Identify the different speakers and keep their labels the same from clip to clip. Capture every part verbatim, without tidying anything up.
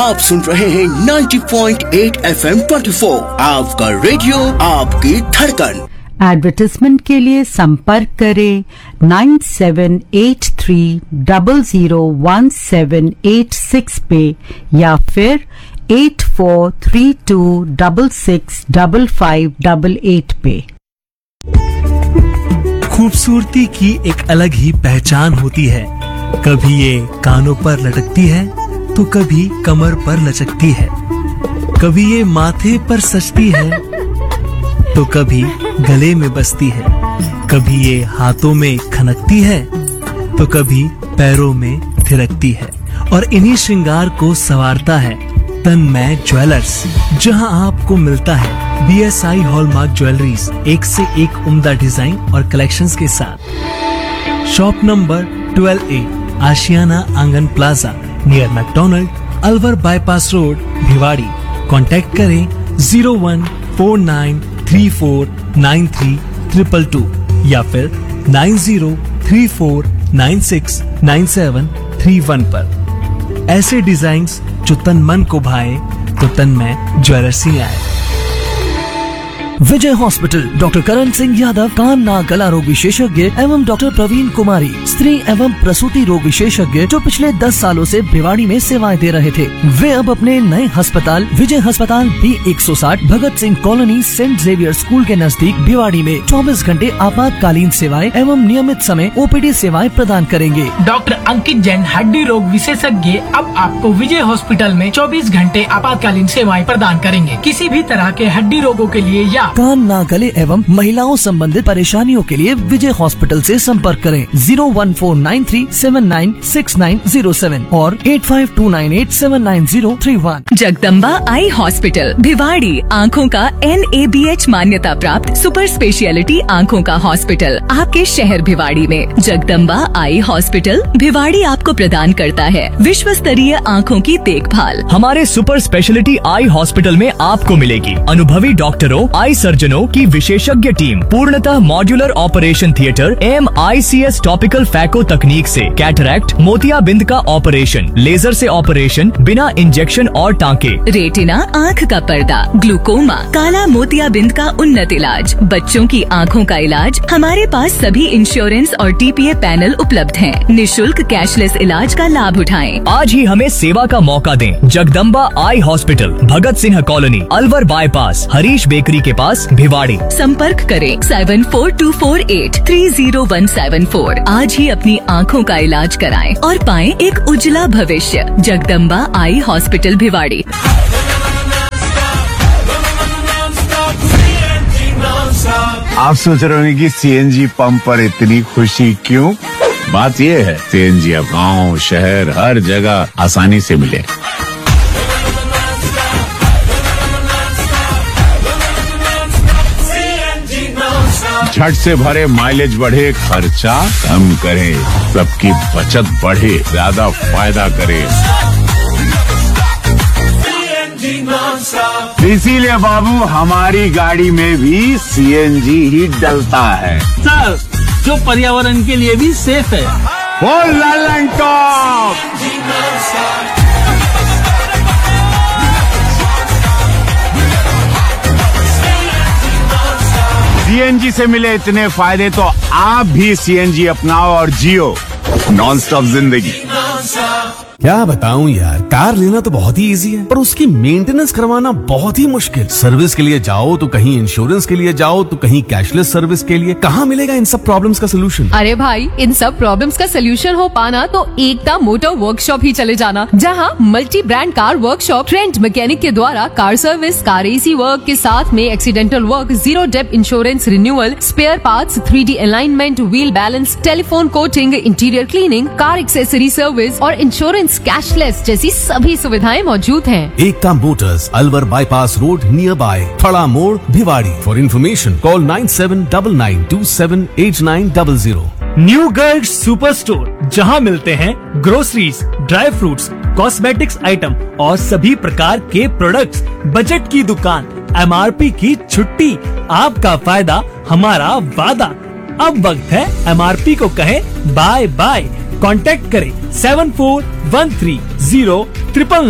Speaker 1: आप सुन रहे हैं नब्बे पॉइंट आठ एफ एम चौबीस, आपका रेडियो आपकी धड़कन।
Speaker 2: एडवर्टाइजमेंट के लिए संपर्क करें nine seven eight three zero zero one seven eight six पे या फिर eight four three to double six double five double eight पे।
Speaker 3: खूबसूरती की एक अलग ही पहचान होती है। कभी ये कानों पर लटकती है तो कभी कमर पर लचकती है, कभी ये माथे पर सजती है तो कभी गले में बसती है, कभी ये हाथों में खनकती है तो कभी पैरों में थिरकती है। और इन्हीं श्रृंगार को संवारता है तन्मय ज्वेलर्स, जहां आपको मिलता है B S I hallmark jewelleries, एक से एक उम्दा डिजाइन और कलेक्शंस के साथ। शॉप नंबर ट्वेल्व ए, आशियाना आंगन plaza, near McDonald, Alwar bypass road, Bhiwadi. Contact करें zero one four nine three four nine three triple two या फिर nine zero three four nine six nine seven three one पर। ऐसे designs जो तन मन को भाए तो तन्मय ज्वेलर्स ही आए।
Speaker 4: विजय हॉस्पिटल, डॉक्टर करण सिंह यादव, कान नाक गला रोग विशेषज्ञ एवं डॉक्टर प्रवीण कुमारी, स्त्री एवं प्रसूति रोग विशेषज्ञ, जो पिछले दस सालों से भिवाड़ी में सेवाएं दे रहे थे। वे अब अपने नए अस्पताल विजय अस्पताल बी एक सौ साठ Bhagat Singh colony Saint Xavier school के नजदीक भिवाड़ी में चौबीस घंटे आपातकालीन सेवाएं एवं नियमित समय ओ पी डी सेवाएं प्रदान करेंगे।
Speaker 5: डॉक्टर अंकित जैन, हड्डी रोग विशेषज्ञ, अब आपको विजय हॉस्पिटल में चौबीस घंटे आपातकालीन सेवाएं प्रदान करेंगे। किसी भी तरह के हड्डी रोगों के लिए या
Speaker 4: कान नाक गले एवं महिलाओं संबंधित परेशानियों के लिए विजय हॉस्पिटल से संपर्क करें zero one four nine three seven nine six nine zero seven और eight five to nine eight seven nine zero three one.
Speaker 6: Jagdamba eye hospital Bhiwadi, आँखों का एन ए बी एच मान्यता प्राप्त सुपर स्पेशलिटी आँखों का हॉस्पिटल आपके शहर भिवाड़ी में। जगदम्बा आई हॉस्पिटल भिवाड़ी आपको प्रदान करता है विश्व स्तरीय आँखों की देखभाल।
Speaker 7: हमारे सुपर स्पेशलिटी आई हॉस्पिटल में आपको मिलेगी अनुभवी डॉक्टरों, आई सर्जनों की विशेषज्ञ टीम, पूर्णतः मॉड्यूलर ऑपरेशन थिएटर, एम आई सी एस टॉपिकल फैको तकनीक से कैटरैक्ट, मोतियाबिंद का ऑपरेशन, लेजर से ऑपरेशन बिना इंजेक्शन और टांके,
Speaker 6: रेटिना आँख का पर्दा, ग्लूकोमा, काला मोतियाबिंद का उन्नत इलाज, बच्चों की आँखों का इलाज। हमारे पास सभी इंश्योरेंस और टी पी ए पैनल उपलब्ध हैं। निशुल्क कैशलेस इलाज का लाभ उठाएं।
Speaker 7: आज ही हमें सेवा का मौका दें। Jagdamba eye hospital, Bhagat Singh colony, Alwar bypass, Harish bakery के पास, भिवाड़ी।
Speaker 6: संपर्क करें seven four to four eight three zero one seven four. आज ही अपनी आँखों का इलाज कराएं और पाएं एक उज्जवला भविष्य। Jagdamba eye hospital Bhiwadi.
Speaker 8: आप सोच रहे होंगे कि सी एन जी पंप पर इतनी खुशी क्यों? बात ये है, सी एन जी अब गाँव शहर हर जगह आसानी से मिले। झट से भरे, माइलेज बढ़े, खर्चा कम करे, सबकी बचत बढ़े, ज्यादा फायदा करे। इसीलिए बाबू हमारी गाड़ी में भी सी एन जी ही डलता है
Speaker 9: सर, जो पर्यावरण के लिए भी सेफ है।
Speaker 8: वो Lalan top C N G से मिले इतने फायदे तो आप भी सी एन जी अपनाओ और जियो नॉन स्टॉप जिंदगी।
Speaker 10: क्या बताऊं यार, कार लेना तो बहुत ही इजी है पर उसकी मेंटेनेंस करवाना बहुत ही मुश्किल। सर्विस के लिए जाओ तो कहीं इंश्योरेंस के लिए जाओ तो कहीं कैशलेस सर्विस के लिए। कहाँ मिलेगा इन सब प्रॉब्लम्स का सोल्यूशन?
Speaker 11: अरे भाई, इन सब प्रॉब्लम्स का सोल्यूशन हो पाना तो एकता मोटर वर्कशॉप ही चले जाना, जहाँ multi brand car workshop trend mechanic के द्वारा कार सर्विस, कार ए सी वर्क के साथ में accidental work, zero Depp insurance renewal, spare parts, three D alignment, wheel balance, telephone coating, interior cleaning, car accessory service और insurance cashless जैसी सभी सुविधाएं मौजूद हैं।
Speaker 10: एकता Motors, Alwar bypass road, near by थड़ा मोड़, Bhiwadi. For information call nine seven double nine to seven eight nine double zero.
Speaker 3: New Garg super store, जहां मिलते हैं groceries, dry fruits, cosmetics item और सभी प्रकार के प्रोडक्ट्स। बजट की दुकान, एम आर पी की छुट्टी, आपका फायदा हमारा वादा। अब वक्त है एम आर पी को कहें बाय बाय। कांटेक्ट करें seven four one three zero triple nine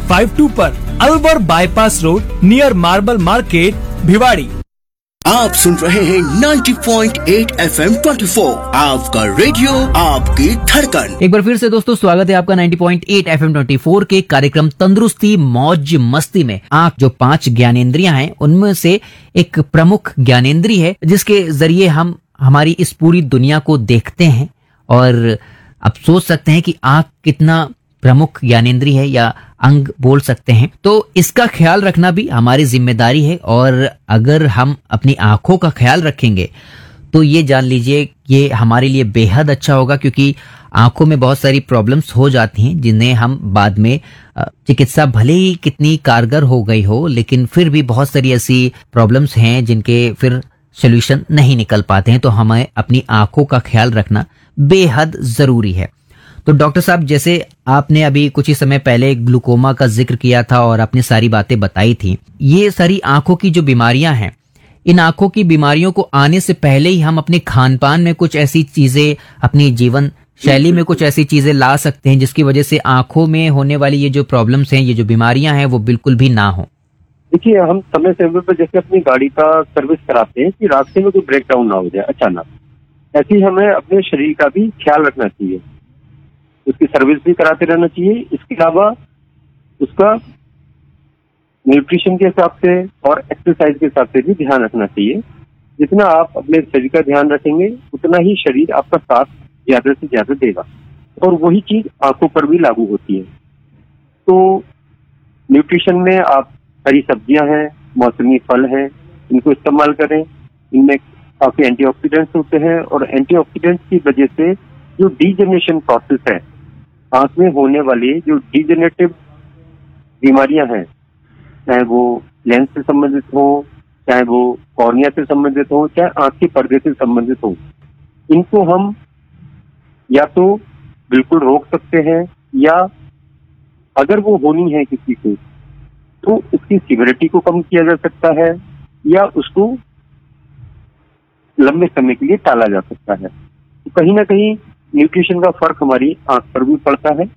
Speaker 3: five to पर, Alwar bypass road near marble market, Bhiwadi.
Speaker 1: आप सुन रहे हैं ninety point eight F M twenty four, आपका रेडियो आपकी धड़कन।
Speaker 12: एक बार फिर से दोस्तों स्वागत है आपका ninety point eight F M twenty four के कार्यक्रम तंदुरुस्ती मौज मस्ती में। आंख जो पांच ज्ञानेंद्रियां हैं उनमें से एक प्रमुख ज्ञानेंद्रिय है जिसके जरिए हम हमारी इस पूरी दुनिया को देखते हैं। और आप सोच सकते हैं कि आंख कितना प्रमुख ज्ञानेंद्रिय है या अंग बोल सकते हैं, तो इसका ख्याल रखना भी हमारी जिम्मेदारी है। और अगर हम अपनी आंखों का ख्याल रखेंगे तो ये जान लीजिए ये हमारे लिए बेहद अच्छा होगा, क्योंकि आंखों में बहुत सारी प्रॉब्लम्स हो जाती हैं जिन्हें हम बाद में चिकित्सा भले ही कितनी कारगर हो गई हो, लेकिन फिर भी बहुत सारी ऐसी प्रॉब्लम्स हैं जिनके फिर सोल्यूशन नहीं निकल पाते हैं। तो हमें अपनी आंखों का ख्याल रखना बेहद जरूरी है। तो डॉक्टर साहब, जैसे आपने अभी कुछ ही समय पहले ग्लूकोमा का जिक्र किया था और अपनी सारी बातें बताई थी, ये सारी आंखों की जो बीमारियां हैं, इन आंखों की बीमारियों को आने से पहले ही हम अपने खान पान में कुछ ऐसी चीजें, अपनी जीवन शैली में कुछ ऐसी चीजें ला सकते हैं जिसकी वजह से आंखों में होने वाली ये जो प्रॉब्लम्स हैं, ये जो बीमारियां हैं, वो बिल्कुल भी ना हो।
Speaker 13: देखिए, हम समय समय पर जैसे अपनी गाड़ी का सर्विस कराते हैं कि रास्ते में कोई ब्रेक डाउन ना हो जाए अचानक, ऐसे ही हमें अपने शरीर का भी ख्याल रखना चाहिए, उसकी सर्विस भी कराते रहना चाहिए। इसके अलावा उसका न्यूट्रिशन के हिसाब से और एक्सरसाइज के हिसाब से भी ध्यान रखना चाहिए। जितना आप अपने शरीर का ध्यान रखेंगे उतना ही शरीर आपका साथ ज्यादा से ज्यादा देगा, और वही चीज आंखों पर भी लागू होती है। तो न्यूट्रिशन में आप हरी सब्जियां हैं, मौसमी फल हैं, इनको इस्तेमाल करें। इनमें काफी एंटीऑक्सीडेंट्स होते हैं, और एंटीऑक्सीडेंट्स की वजह से जो डीजनरेशन प्रोसेस है, आंख में होने वाली जो डीजनरेटिव बीमारियां हैं, चाहे वो लेंस से संबंधित हो, चाहे वो कॉर्निया से संबंधित हो, चाहे आंख के पर्दे से संबंधित हो, इनको हम या तो बिल्कुल रोक सकते हैं, या अगर वो होनी है किसी को तो उसकी सिवियरिटी को कम किया जा सकता है, या उसको लंबे समय के लिए टाला जा सकता है। तो कहीं ना कहीं न्यूट्रिशन का फर्क हमारी आंख पर भी पड़ता है,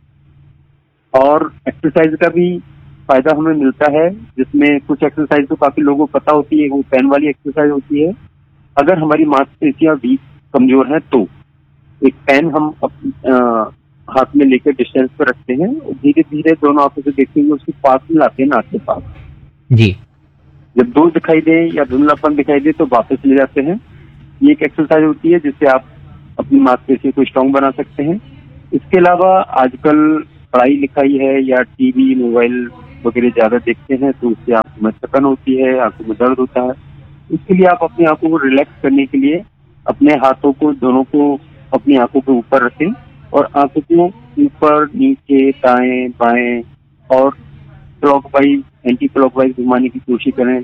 Speaker 13: और एक्सरसाइज का भी फायदा हमें मिलता है, जिसमें कुछ एक्सरसाइज तो काफी लोगों को पता होती है, वो पेन वाली एक्सरसाइज होती है। अगर हमारी मांसपेशियां वीक कमजोर हैं तो एक पेन हम अप, आ, हाथ में लेकर डिस्टेंस पर रखते हैं, धीरे धीरे दोनों आंखों से देखते हुए उसको पास में लाते हैं नाक के पास
Speaker 12: जी।
Speaker 13: जब दूर दिखाई दे या धुंधलापन दिखाई दे तो वापस ले जाते हैं। ये एक एक्सरसाइज होती है जिससे आप अपनी मांसपेशियों को स्ट्रांग बना सकते हैं। इसके अलावा आजकल पढ़ाई लिखाई है या टीवी मोबाइल वगैरह ज्यादा देखते हैं, तो उससे आंखों में थकन होती है, आंखों में दर्द होता है। इसके लिए आप अपनी आंखों को रिलैक्स करने के लिए अपने हाथों को दोनों को अपनी आंखों के ऊपर रखें, और आंखों को ऊपर नीचे दाएं बाएं और क्लॉकवाइज एंटी क्लॉकवाइज घुमाने की कोशिश करें।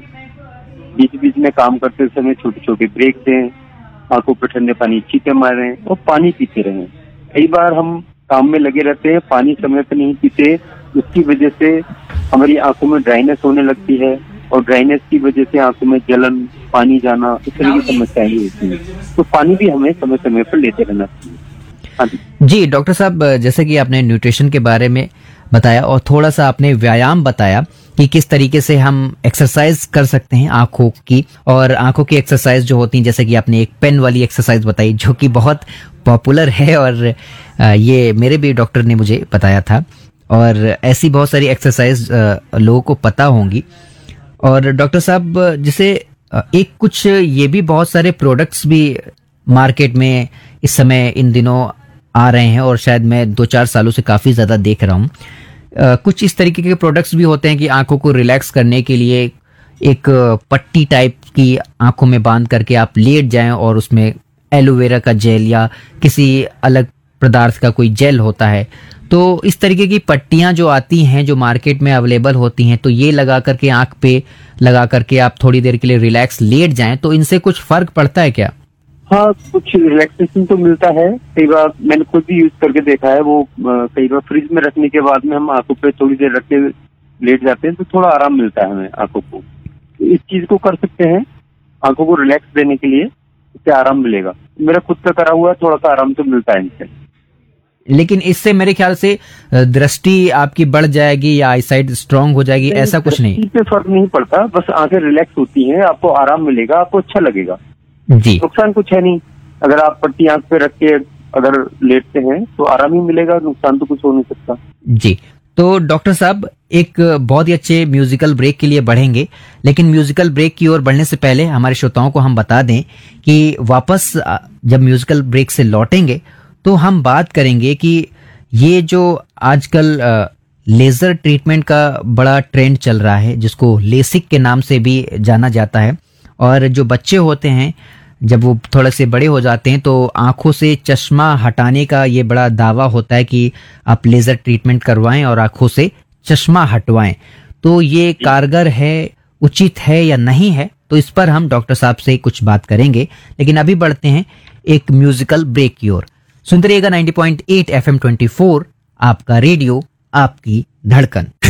Speaker 13: बीच बीच में काम करते समय छोटे छोटे ब्रेक दें, आंखों पर ठंडे पानी छींटे मारें और पानी पीते रहें। कई बार हम काम में लगे रहते हैं, पानी समय पर नहीं पीते, उसकी वजह से हमारी आंखों में ड्राइनेस होने लगती है, और ड्राइनेस की वजह से आंखों में जलन, पानी जाना, इस तरह की समस्याएं होती हैं। तो पानी भी हमें समय समय पर लेते रहना चाहिए। हाँ
Speaker 12: जी डॉक्टर साहब, जैसे कि आपने न्यूट्रिशन के बारे में बताया और थोड़ा सा आपने व्यायाम बताया कि किस तरीके से हम एक्सरसाइज कर सकते हैं आंखों की, और आंखों की एक्सरसाइज जो होती हैं, जैसे कि आपने एक पेन वाली एक्सरसाइज बताई जो कि बहुत पॉपुलर है, और ये मेरे भी डॉक्टर ने मुझे बताया था, और ऐसी बहुत सारी एक्सरसाइज लोगों को पता होंगी। और डॉक्टर साहब, जैसे एक कुछ ये भी बहुत सारे प्रोडक्ट्स भी मार्केट में इस समय इन दिनों आ रहे हैं, और शायद मैं दो चार सालों से काफी ज्यादा देख रहा हूँ। कुछ इस तरीके के प्रोडक्ट्स भी होते हैं कि आंखों को रिलैक्स करने के लिए एक पट्टी टाइप की आंखों में बांध करके आप लेट जाएं, और उसमें एलोवेरा का जेल या किसी अलग पदार्थ का कोई जेल होता है। तो इस तरीके की पट्टियां जो आती हैं, जो मार्केट में अवेलेबल होती हैं, तो ये लगा करके आंख पे लगा करके आप थोड़ी देर के लिए रिलैक्स लेट जाएं, तो इनसे कुछ फर्क पड़ता है क्या?
Speaker 13: हाँ, कुछ रिलैक्सेशन तो मिलता है। कई बार मैंने खुद भी यूज करके देखा है। वो कई बार फ्रिज में रखने के बाद में हम आंखों पे थोड़ी देर रख के लेट जाते हैं तो थोड़ा आराम मिलता है हमें आंखों को। इस चीज को कर सकते हैं आंखों को रिलैक्स देने के लिए, इससे आराम मिलेगा। मेरा खुद का करा हुआ है, थोड़ा सा आराम तो मिलता है इनसे।
Speaker 12: लेकिन इससे मेरे ख्याल से अ, दृष्टि आपकी बढ़ जाएगी या आईसाइट स्ट्रांग हो जाएगी, ऐसा कुछ नहीं।
Speaker 13: दृष्टि पे फर्क नहीं पड़ता, बस आंखें रिलैक्स होती हैं, आपको आराम मिलेगा, आपको अच्छा लगेगा
Speaker 12: जी।
Speaker 13: नुकसान कुछ है नहीं। अगर आप पट्टी आंख पे रख के अगर लेटते हैं तो आराम ही मिलेगा, नुकसान तो कुछ हो नहीं सकता
Speaker 12: जी। तो डॉक्टर साहब एक बहुत ही अच्छे म्यूजिकल ब्रेक के लिए बढ़ेंगे, लेकिन म्यूजिकल ब्रेक की ओर बढ़ने से पहले हमारे श्रोताओं को हम बता दें कि वापस अ, जब म्यूजिकल ब्रेक से लौटेंगे तो हम बात करेंगे कि ये जो आजकल अ, लेजर ट्रीटमेंट का बड़ा ट्रेंड चल रहा है, जिसको लेसिक के नाम से भी जाना जाता है, और जो बच्चे होते हैं जब वो थोड़े से बड़े हो जाते हैं तो आंखों से चश्मा हटाने का ये बड़ा दावा होता है कि आप लेजर ट्रीटमेंट करवाएं और आंखों से चश्मा हटवाएं। तो ये कारगर है, उचित है या नहीं है, तो इस पर हम डॉक्टर साहब से कुछ बात करेंगे। लेकिन अभी बढ़ते हैं एक म्यूजिकल ब्रेक की ओर। सुनते रहिएगा ninety point eight F M twenty four, आपका रेडियो, आपकी धड़कन।